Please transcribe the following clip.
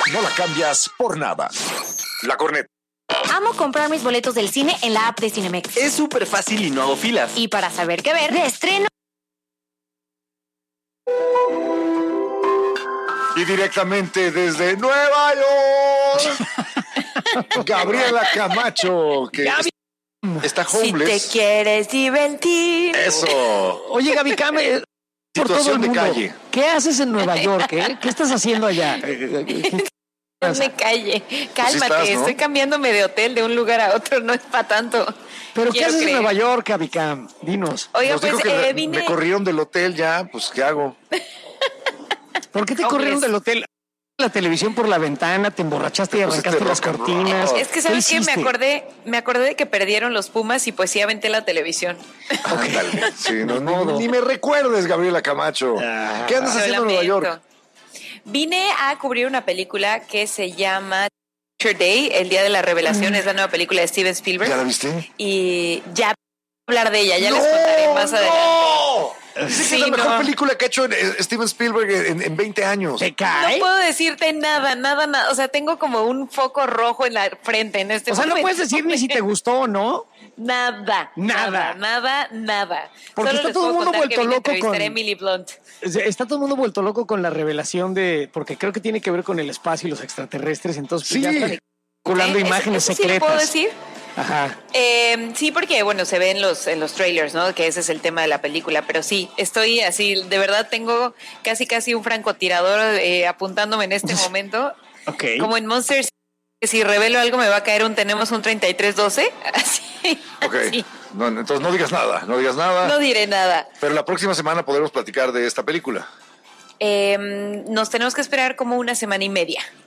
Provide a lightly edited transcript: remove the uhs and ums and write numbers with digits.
no la cambias por nada. La Corneta. Amo comprar mis boletos del cine en la app de Cinemex. Es súper fácil y no hago filas. Y para saber qué ver, de estreno. Y directamente desde Nueva York, Gabriela Camacho, que está homeless. Si te quieres divertir. Eso. Oye, Gaby Cam, por todo el Situación de mundo, calle. ¿qué haces en Nueva York? ¿Qué estás haciendo allá? No me calle. Cálmate, estás, ¿no? estoy cambiándome de hotel de un lugar a otro, no es para tanto. ¿Pero qué Quiero haces creer. en Nueva York, Gaby Cam? Dinos. Oiga, Nos pues dijo que vine. me corrieron del hotel ya, pues ¿qué hago? ¿Por qué te Homeless. corrieron del hotel? La televisión por la ventana, te emborrachaste y Te pusiste arrancaste las rock and cortinas. roll. Es que, ¿sabes qué? hiciste? Me acordé de que perdieron los Pumas y pues sí aventé la televisión. Ándale. Sí, no, modo. ni me recuerdes, Gabriela Camacho. ¿Qué andas Lo haciendo en Nueva lamento. York? Vine a cubrir una película que se llama Teacher Day, El Día de la Revelación, es la nueva película de Steven Spielberg. ¿Ya la viste? Y ya hablar de ella, ya les contaré más adelante. ¡No! Dice que Sí, es la mejor no. película que ha hecho Steven Spielberg en 20 años. ¿Te No cae? puedo decirte nada. O sea, tengo como un foco rojo en la frente en este O sea, no momento. puedes decir ni si te gustó o no. Nada. Porque Solo está les todo el puedo mundo contar que vuelto vine a loco entrevistar con- a Emily Blunt. Está todo el mundo vuelto loco con la revelación de... Porque creo que tiene que ver con el espacio y los extraterrestres. Entonces pues, Sí. ya están circulando imágenes ¿Eso sí secretas. lo puedo decir? Ajá. Sí, porque bueno, se ve en los trailers, ¿no? Que ese es el tema de la película, pero sí, estoy así, de verdad tengo casi un francotirador apuntándome en este momento, Ok. como en Monsters, si revelo algo me va a caer tenemos un 3312, así. Ok. así. No, entonces no digas nada. No diré nada. Pero la próxima semana podremos platicar de esta película. Nos tenemos que esperar como una semana y media.